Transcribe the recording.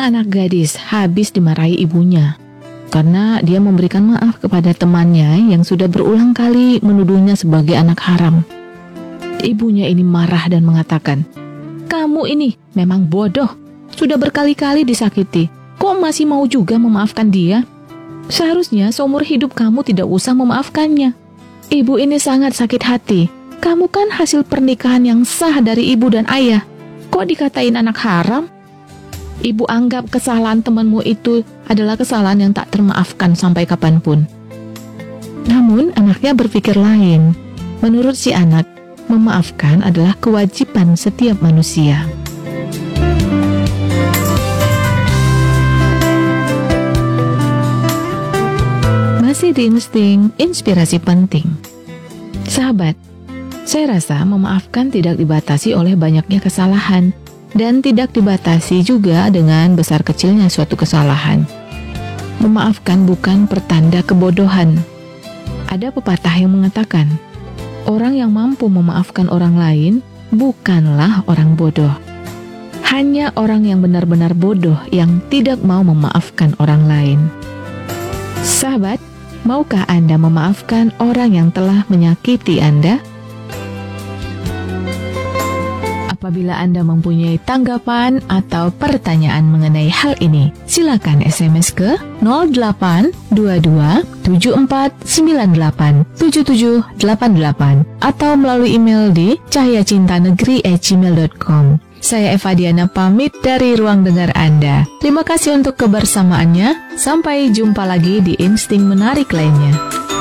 Ada anak gadis habis dimarahi ibunya karena dia memberikan maaf kepada temannya yang sudah berulang kali menuduhnya sebagai anak haram. Ibunya ini marah dan mengatakan, "Kamu ini memang bodoh, sudah berkali-kali disakiti, kok masih mau juga memaafkan dia? Seharusnya seumur hidup kamu tidak usah memaafkannya." Ibu ini sangat sakit hati. Kamu kan hasil pernikahan yang sah dari ibu dan ayah. Kok dikatain anak haram? Ibu anggap kesalahan temanmu itu adalah kesalahan yang tak termaafkan sampai kapanpun. Namun anaknya berpikir lain. Menurut si anak, memaafkan adalah kewajiban setiap manusia. Masih di insting inspirasi penting. Sahabat, saya rasa memaafkan tidak dibatasi oleh banyaknya kesalahan dan tidak dibatasi juga dengan besar kecilnya suatu kesalahan. Memaafkan bukan pertanda kebodohan. Ada pepatah yang mengatakan, orang yang mampu memaafkan orang lain bukanlah orang bodoh. Hanya orang yang benar-benar bodoh yang tidak mau memaafkan orang lain. Sahabat, maukah Anda memaafkan orang yang telah menyakiti Anda? Apabila Anda mempunyai tanggapan atau pertanyaan mengenai hal ini, silakan SMS ke 0822 7498 7788 atau melalui email di cahayacintanegeri@gmail.com. Saya Eva Diana pamit dari ruang dengar Anda. Terima kasih untuk kebersamaannya. Sampai jumpa lagi di Insting Menarik lainnya.